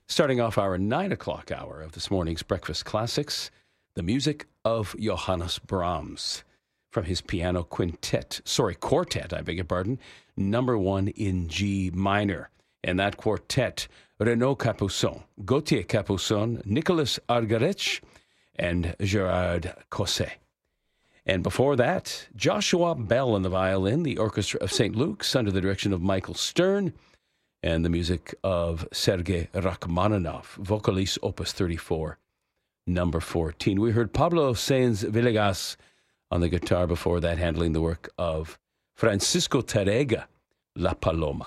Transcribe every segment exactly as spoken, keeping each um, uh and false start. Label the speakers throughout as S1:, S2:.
S1: Starting off our nine o'clock hour of this morning's Breakfast Classics, the music of Johannes Brahms from his piano quintet, sorry, quartet, I beg your pardon, number one in G minor. And that quartet, Renaud Capuçon, Gauthier Capuçon, Nicolas Argerich, and Gerard Cosset. And before that, Joshua Bell on the violin, the Orchestra of Saint Luke's under the direction of Michael Stern, and the music of Sergei Rachmaninoff, Vocalise Opus thirty-four, number fourteen. We heard Pablo Sáenz-Villegas on the guitar before that, handling the work of Francisco Tárrega, La Paloma.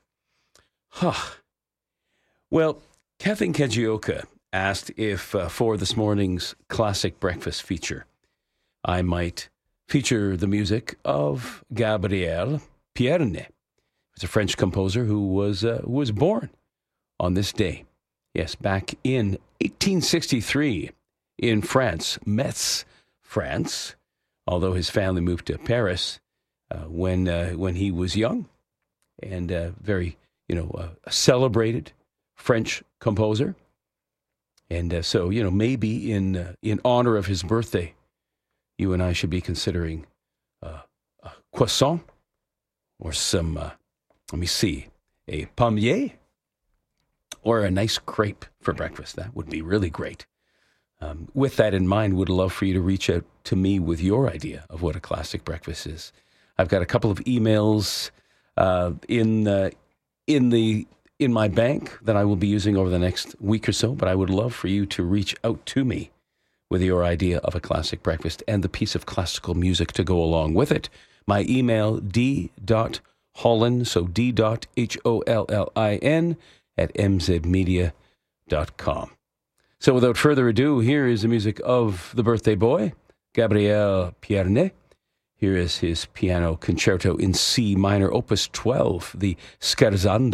S1: Huh. Well, Kathleen Kajioka asked if uh, for this morning's classic breakfast feature, I might feature the music of Gabriel Pierné. He's a French composer who was uh, who was born on this day. Yes, back in eighteen sixty-three in France, Metz, France. Although his family moved to Paris uh, when uh, when he was young, and uh, very you know uh, a celebrated French composer. And uh, so you know maybe in uh, in honor of his birthday, you and I should be considering uh, a croissant or some. Uh, Let me see, a pommier or a nice crepe for breakfast. That would be really great. Um, with that in mind, would love for you to reach out to me with your idea of what a classic breakfast is. I've got a couple of emails uh, in uh, in the in my bank that I will be using over the next week or so, but I would love for you to reach out to me with your idea of a classic breakfast and the piece of classical music to go along with it. My email, d dot Hollin, so D dot H O L L I N at m z media dot com. So without further ado, here is the music of the birthday boy, Gabriel Pierné. Here is his piano concerto in C minor, opus twelve, the Scherzando.